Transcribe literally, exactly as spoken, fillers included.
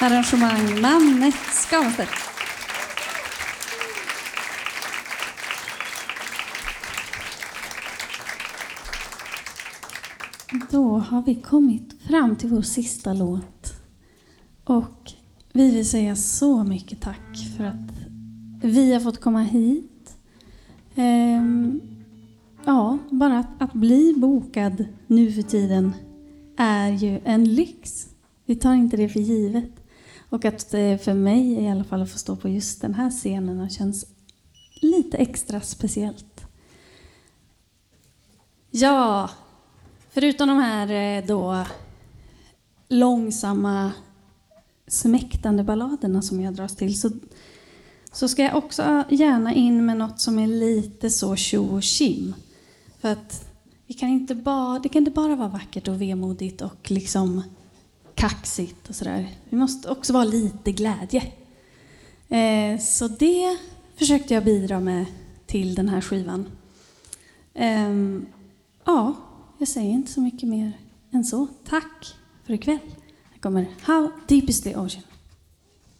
arrangemang Nanne Skamstedt. Då har vi kommit fram till vår sista låt. Och vi vill säga så mycket tack för att vi har fått komma hit. Ehm, ja, bara att, att bli bokad nu för tiden är ju en lyx. Vi tar inte det för givet. Och att för mig i alla fall att få stå på just den här scenen känns lite extra speciellt. Ja, förutom de här då långsamma smäktande balladerna som jag dras till så, så ska jag också gärna in med något som är lite så tjo och kim. För att vi kan inte bara, det kan inte bara vara vackert och vemodigt och liksom kaxigt och sådär. Vi måste också vara lite glädje. Eh, så det försökte jag bidra med till den här skivan. Eh, ja, jag säger inte så mycket mer än så. Tack för ikväll. Här kommer How Deep Is The Ocean.